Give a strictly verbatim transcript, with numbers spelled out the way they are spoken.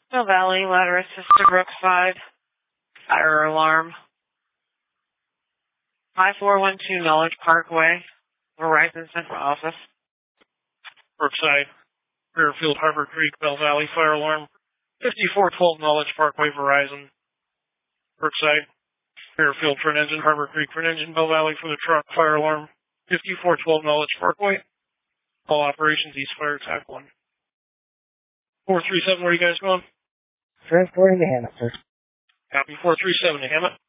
Bell Valley, ladder assist to Brookside. Fire alarm. five four one two Knowledge Parkway. Verizon Central Office. Brookside, Fairfield, Harbor Creek, Bell Valley, fire alarm. fifty-four twelve Knowledge Parkway, Verizon. Brookside, Fairfield, front engine, Harbor Creek, front engine, Bell Valley for the truck, fire alarm. fifty-four twelve Knowledge Parkway. All operations, East Fire Attack one. four three seven, where are you guys going? Transporting to Hammett, sir. Copy. four three seven to Hammett.